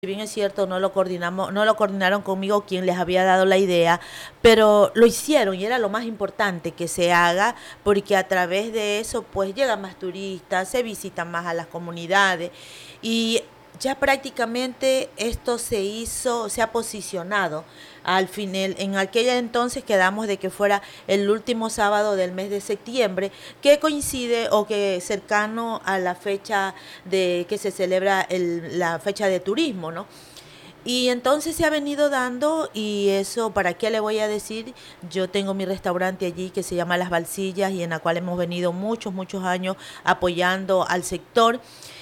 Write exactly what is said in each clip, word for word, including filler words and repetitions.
Si bien es cierto, no lo coordinamos, no lo coordinaron conmigo quien les había dado la idea, pero lo hicieron y era lo más importante que se haga, porque a través de eso pues llegan más turistas, se visitan más a las comunidades y ya prácticamente esto se hizo, se ha posicionado al final. En aquel entonces quedamos de que fuera el último sábado del mes de septiembre, que coincide o que cercano a la fecha de que se celebra el, la fecha de turismo, ¿no? Y entonces se ha venido dando, y eso, ¿para qué le voy a decir? Yo tengo mi restaurante allí que se llama Las Balsillas y en la cual hemos venido muchos, muchos años apoyando al sector.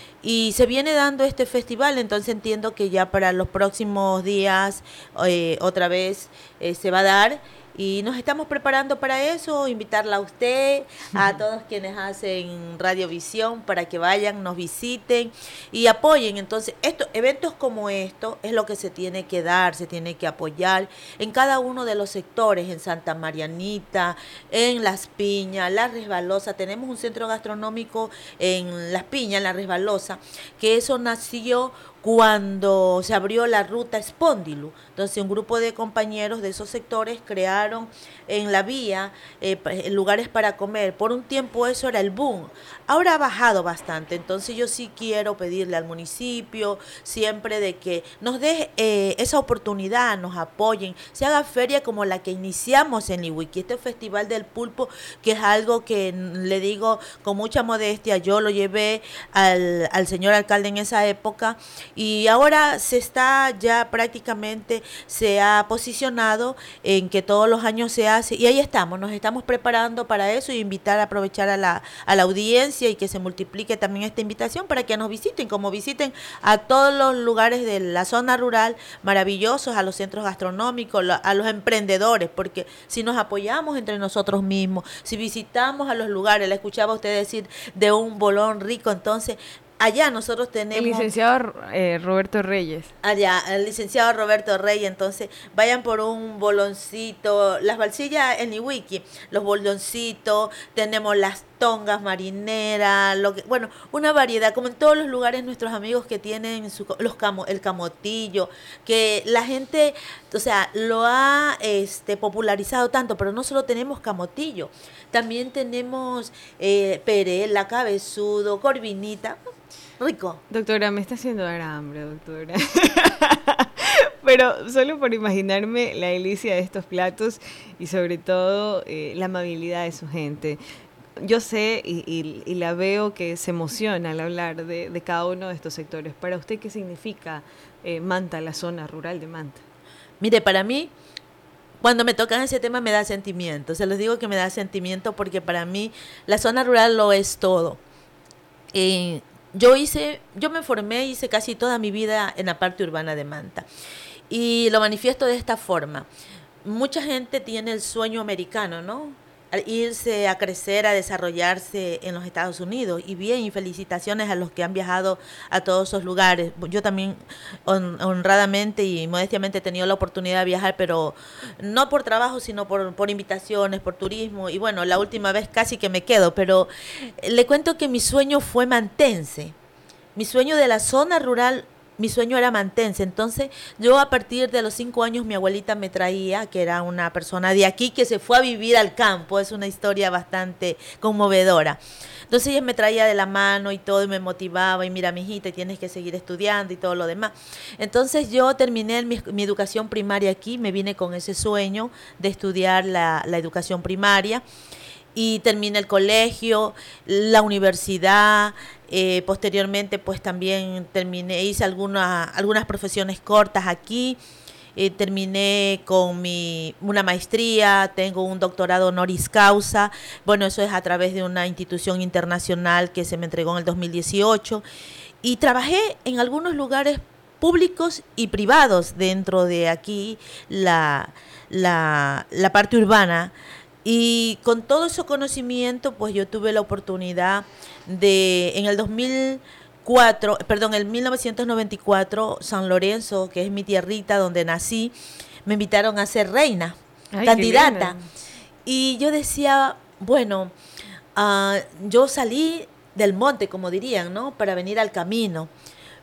Y se viene dando este festival, entonces entiendo que ya para los próximos días eh, otra vez eh, se va a dar y nos estamos preparando para eso, invitarla a usted, a todos quienes hacen radiovisión para que vayan, nos visiten y apoyen. Entonces, estos eventos como estos es lo que se tiene que dar, se tiene que apoyar en cada uno de los sectores, en Santa Marianita, en Las Piñas, La Resbalosa. Tenemos un centro gastronómico en Las Piñas, La Resbalosa, que eso nació cuando se abrió la ruta Espóndilu. Entonces un grupo de compañeros de esos sectores crearon en la vía eh, lugares para comer. Por un tiempo eso era el boom. Ahora ha bajado bastante. Entonces yo sí quiero pedirle al municipio siempre de que nos dé eh, esa oportunidad, nos apoyen, se haga feria como la que iniciamos en Liwiki, este festival del pulpo, que es algo que le digo con mucha modestia, yo lo llevé al, al señor alcalde en esa época. Y ahora se está ya prácticamente, se ha posicionado en que todos los años se hace y ahí estamos, nos estamos preparando para eso y invitar, a aprovechar a la, a la audiencia y que se multiplique también esta invitación para que nos visiten, como visiten a todos los lugares de la zona rural maravillosos, a los centros gastronómicos, a los emprendedores, porque si nos apoyamos entre nosotros mismos, si visitamos a los lugares, le escuchaba a usted decir de un bolón rico, entonces allá nosotros tenemos... El licenciado eh, Roberto Reyes. Allá, el licenciado Roberto Reyes, entonces vayan por un boloncito, las balsillas en Liwiki, los boloncitos, tenemos las tongas marineras, lo que, bueno, una variedad, como en todos los lugares nuestros amigos que tienen su, los camo, el camotillo, que la gente, o sea, lo ha este, popularizado tanto, pero no solo tenemos camotillo, también tenemos eh, perela, cabezudo, corvinita, rico. Doctora, me está haciendo dar hambre, doctora. Pero solo por imaginarme la delicia de estos platos y sobre todo eh, la amabilidad de su gente. Yo sé y, y, y la veo que se emociona al hablar de, de cada uno de estos sectores. Para usted, ¿qué significa eh, Manta, la zona rural de Manta? Mire, para mí, cuando me tocan ese tema me da sentimiento. Se los digo que me da sentimiento porque para mí la zona rural lo es todo. Eh, Yo hice, yo me formé, hice casi toda mi vida en la parte urbana de Manta. Y lo manifiesto de esta forma. Mucha gente tiene el sueño americano, ¿no? Al irse a crecer, a desarrollarse en los Estados Unidos. Y bien, y felicitaciones a los que han viajado a todos esos lugares. Yo también hon, honradamente y modestiamente he tenido la oportunidad de viajar, pero no por trabajo, sino por, por invitaciones, por turismo. Y bueno, la última vez casi que me quedo, pero le cuento que mi sueño fue mantense. Mi sueño de la zona rural, mi sueño era mantense. Entonces, yo a partir de los cinco años, mi abuelita me traía, que era una persona de aquí que se fue a vivir al campo. Es una historia bastante conmovedora. Entonces, ella me traía de la mano y todo, y me motivaba, y mira, mijita, tienes que seguir estudiando y todo lo demás. Entonces, yo terminé mi, mi educación primaria aquí, me vine con ese sueño de estudiar la, la educación primaria. Y terminé el colegio, la universidad, eh, posteriormente pues también terminé, hice alguna, algunas profesiones cortas aquí, eh, terminé con mi, una maestría, tengo un doctorado honoris causa, bueno, eso es a través de una institución internacional que se me entregó en el dos mil dieciocho, y trabajé en algunos lugares públicos y privados dentro de aquí la, la, la parte urbana. Y con todo ese conocimiento, pues yo tuve la oportunidad de, en el dos mil cuatro, perdón, en mil novecientos noventa y cuatro, San Lorenzo, que es mi tierrita donde nací, me invitaron a ser reina, Ay, candidata. Y yo decía, bueno, uh, yo salí del monte, como dirían, ¿no? Para venir al camino.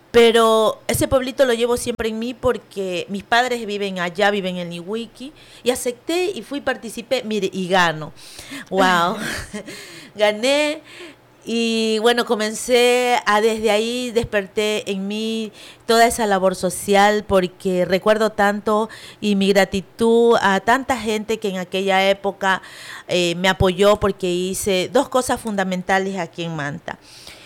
Pero ese pueblito lo llevo siempre en mí porque mis padres viven allá, viven en Iwiki, y acepté y fui, participé, mire, y gano. Wow, gané. Y bueno, comencé a desde ahí desperté en mí toda esa labor social porque recuerdo tanto y mi gratitud a tanta gente que en aquella época eh, me apoyó porque hice dos cosas fundamentales aquí en Manta.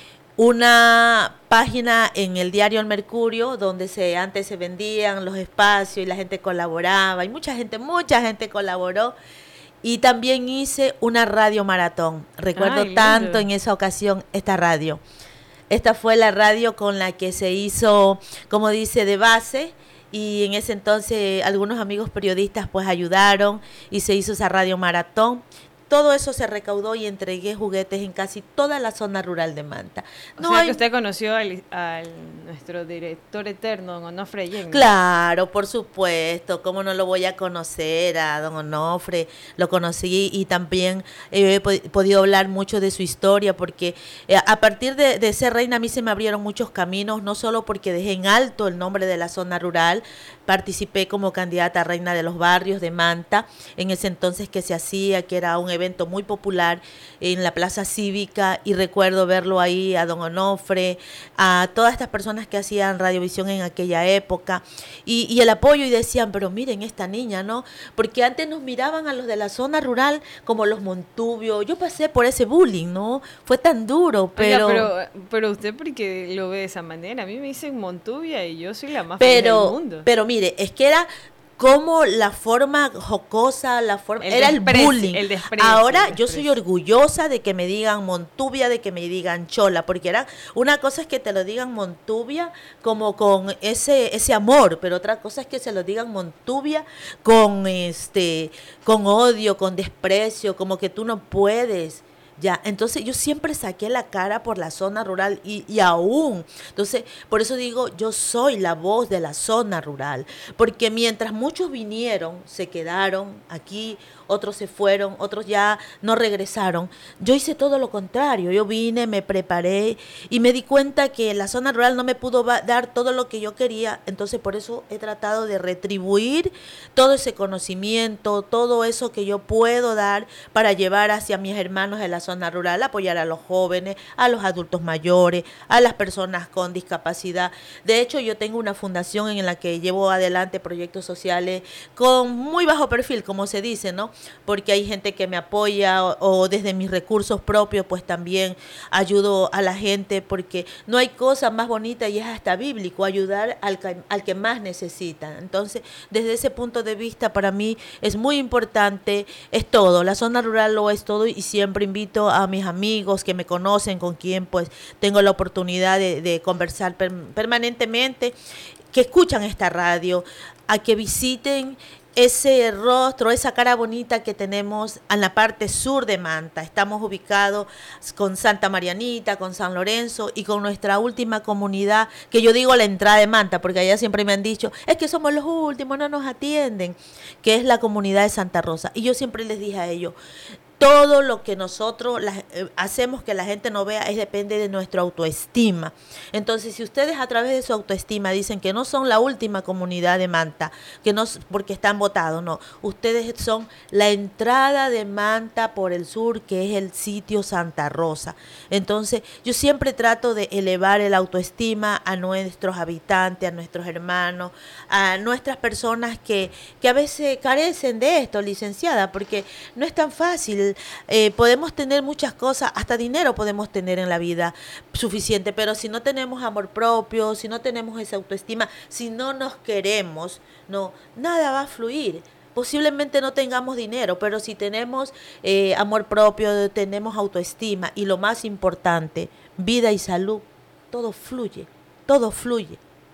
Una página en el diario El Mercurio donde se antes se vendían los espacios y la gente colaboraba y mucha gente, mucha gente colaboró. Y también hice una radio maratón. Recuerdo Ay, tanto lindo. en esa ocasión esta radio. Esta fue la radio con la que se hizo, como dice, de base. Y en ese entonces algunos amigos periodistas pues ayudaron y se hizo esa radio maratón. Todo eso se recaudó y entregué juguetes en casi toda la zona rural de Manta. O No sea que hay. usted conoció al, al nuestro director eterno, don Onofre Yengo. Claro, por supuesto, cómo no lo voy a conocer a don Onofre, lo conocí y también eh, he pod- podido hablar mucho de su historia porque eh, a partir de, de ser reina a mí se me abrieron muchos caminos, no solo porque dejé en alto el nombre de la zona rural, participé como candidata a reina de los barrios de Manta, en ese entonces que se hacía, que era un evento muy popular en la Plaza Cívica y recuerdo verlo ahí a don Onofre, a todas estas personas que hacían radiovisión en aquella época y, y el apoyo y decían, pero miren esta niña, ¿no? Porque antes nos miraban a los de la zona rural como los Montubios, yo pasé por ese bullying, ¿no? Fue tan duro, Oiga, pero... pero, pero usted porque lo ve de esa manera. A mí me dicen Montuvia y yo soy la más feliz del Pero, mundo. pero mire, es que era como la forma jocosa, la forma, El era el desprecio, bullying. el desprecio, Ahora el yo soy desprecio. orgullosa de que me digan Montuvia, de que me digan Chola, porque era una cosa es que te lo digan Montuvia como con ese ese amor, pero otra cosa es que se lo digan Montuvia con este con odio, con desprecio, como que tú no puedes. Ya, entonces yo siempre saqué la cara por la zona rural y, y aún, entonces por eso digo, yo soy la voz de la zona rural, porque mientras muchos vinieron, se quedaron aquí, otros se fueron, otros ya no regresaron, yo hice todo lo contrario, yo vine, me preparé y me di cuenta que la zona rural no me pudo va- dar todo lo que yo quería, entonces por eso he tratado de retribuir todo ese conocimiento, todo eso que yo puedo dar para llevar hacia mis hermanos de la zona rural, apoyar a los jóvenes, a los adultos mayores, a las personas con discapacidad. De hecho, yo tengo una fundación en la que llevo adelante proyectos sociales con muy bajo perfil, como se dice, ¿no? Porque hay gente que me apoya o, o desde mis recursos propios, pues también ayudo a la gente, porque no hay cosa más bonita y es hasta bíblico ayudar al, que- al que más necesita. Entonces, desde ese punto de vista, para mí es muy importante, es todo, la zona rural lo es todo y siempre invito a mis amigos que me conocen, con quien pues tengo la oportunidad de, de conversar per- permanentemente, que escuchan esta radio, a que visiten ese rostro, esa cara bonita que tenemos en la parte sur de Manta. Estamos ubicados con Santa Marianita, con San Lorenzo y con nuestra última comunidad, que yo digo la entrada de Manta, porque allá siempre me han dicho, es que somos los últimos, no nos atienden, que es la comunidad de Santa Rosa. Y yo siempre les dije a ellos, todo lo que nosotros la- eh, hacemos que la gente no vea es depende de nuestra autoestima. Entonces, si ustedes a través de su autoestima dicen que no son la última comunidad de Manta, que no s- porque están votados, no, ustedes son la entrada de Manta por el sur, que es el sitio Santa Rosa. Entonces, yo siempre trato de elevar el autoestima a nuestros habitantes, a nuestros hermanos, a nuestras personas que, que a veces carecen de esto, licenciada, porque no es tan fácil. Eh, podemos tener muchas cosas, hasta dinero podemos tener en la vida suficiente, pero si no tenemos amor propio, si no tenemos esa autoestima, si no nos queremos, no, nada va a fluir. Posiblemente no tengamos dinero, pero si tenemos eh, amor propio, tenemos autoestima y lo más importante, vida y salud, todo fluye, todo fluye.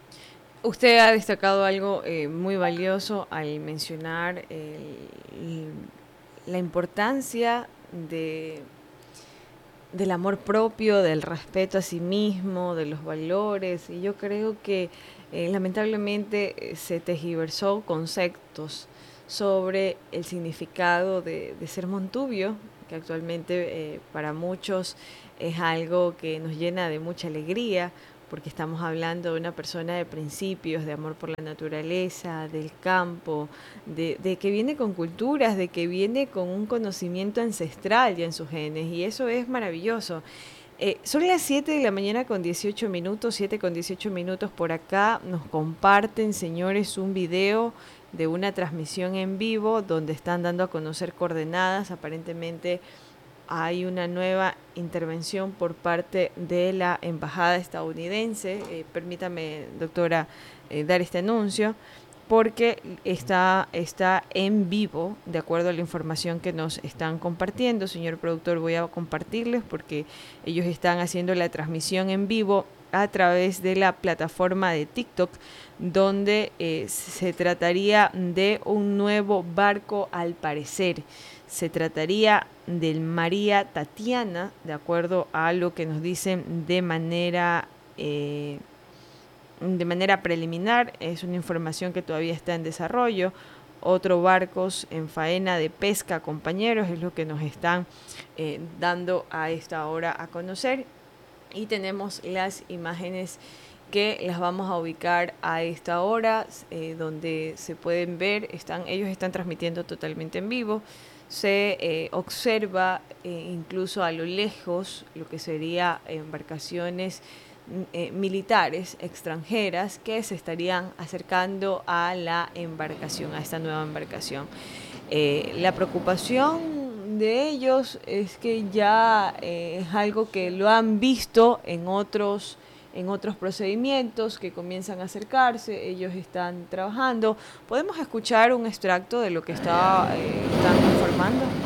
Usted ha destacado algo eh, muy valioso al mencionar el- el- la importancia de, del amor propio, del respeto a sí mismo, de los valores. Y yo creo que eh, lamentablemente eh, se tergiversó conceptos sobre el significado de, de ser montubio, que actualmente eh, para muchos es algo que nos llena de mucha alegría, porque estamos hablando de una persona de principios, de amor por la naturaleza, del campo, de, de que viene con culturas, de que viene con un conocimiento ancestral ya en sus genes, y eso es maravilloso. Eh, son las siete de la mañana con dieciocho minutos, siete con dieciocho minutos por acá. Nos comparten, señores, un video de una transmisión en vivo donde están dando a conocer coordenadas. Aparentemente hay una nueva intervención por parte de la embajada estadounidense. Eh, permítame, doctora, eh, dar este anuncio, porque está, está en vivo, de acuerdo a la información que nos están compartiendo. Señor productor, voy a compartirles porque ellos están haciendo la transmisión en vivo a través de la plataforma de TikTok, donde eh, se trataría de un nuevo barco, al parecer. Se trataría del María Tatiana, de acuerdo a lo que nos dicen de manera... Eh, de manera preliminar. Es una información que todavía está en desarrollo. Otros barcos en faena de pesca, compañeros, es lo que nos están eh, dando a esta hora a conocer. Y tenemos las imágenes que las vamos a ubicar a esta hora, eh, donde se pueden ver, están, ellos están transmitiendo totalmente en vivo. Se eh, observa eh, incluso a lo lejos lo que sería embarcaciones Eh, militares extranjeras que se estarían acercando a la embarcación, a esta nueva embarcación. Eh, la preocupación de ellos es que ya eh, es algo que lo han visto en otros, en otros procedimientos, que comienzan a acercarse, ellos están trabajando. ¿Podemos escuchar un extracto de lo que está, eh, están informando?